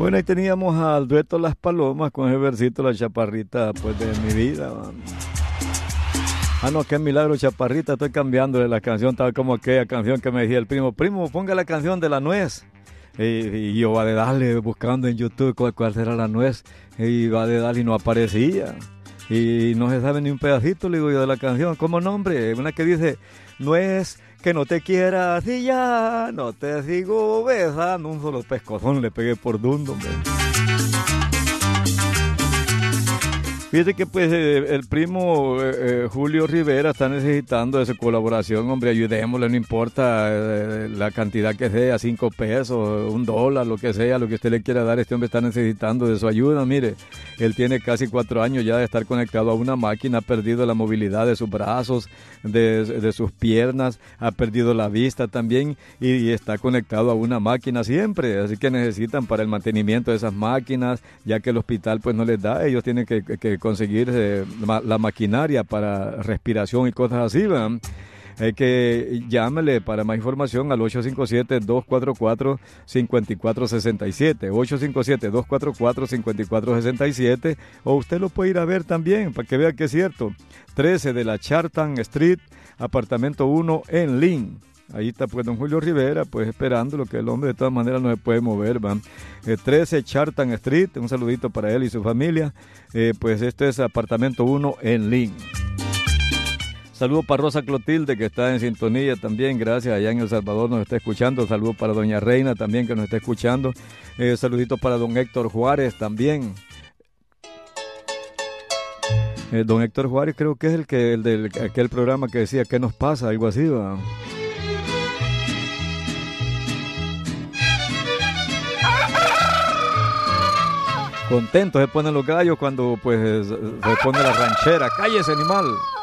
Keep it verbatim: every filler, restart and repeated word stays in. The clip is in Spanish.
Bueno, ahí teníamos al dueto Las Palomas con ese versito, La Chaparrita, pues de mi vida. Man. Ah, no, qué milagro, Chaparrita, estoy cambiándole la canción, tal como aquella canción que me decía el primo, primo, ponga la canción de La Nuez. Y, y yo va de darle, buscando en YouTube cuál, cuál será La Nuez, y va de darle y no aparecía. Y no se sabe ni un pedacito, le digo yo, de la canción. ¿Cómo nombre? Una que dice, nuez, que no te quieras y ya no te sigo besando. Un solo pescozón le pegué por dundo, hombre. Fíjate que pues eh, el primo eh, eh, Julio Rivera está necesitando de su colaboración, hombre, ayudémosle, no importa eh, la cantidad que sea, cinco pesos, un dólar, lo que sea, lo que usted le quiera dar, este hombre está necesitando de su ayuda, mire, él tiene casi cuatro años ya de estar conectado a una máquina, ha perdido la movilidad de sus brazos, de, de sus piernas, ha perdido la vista también y, y está conectado a una máquina siempre, así que necesitan para el mantenimiento de esas máquinas, ya que el hospital pues no les da, ellos tienen que, que conseguir eh, ma la maquinaria para respiración y cosas así, ¿verdad? Hay que llámele para más información al ocho cinco siete, dos cuatro cuatro, cinco cuatro seis siete, ocho cinco siete, dos cuatro cuatro, cinco cuatro seis siete, o usted lo puede ir a ver también para que vea que es cierto. trece de la Chartan Street, apartamento uno en Lynn. Ahí está pues don Julio Rivera, pues esperando lo que el hombre de todas maneras no se puede mover, ¿va? Eh, trece Chartan Street, un saludito para él y su familia. Eh, pues este es apartamento uno en Lynn. Saludos para Rosa Clotilde, que está en sintonía también, gracias, allá en El Salvador nos está escuchando. Saludos para doña Reina también, que nos está escuchando. Eh, saluditos para don Héctor Juárez también. Eh, don Héctor Juárez creo que es el que el del aquel programa que decía ¿qué nos pasa? Algo así, ¿va? Contentos se ponen los gallos cuando pues se pone la ranchera. ¡Cállese, animal!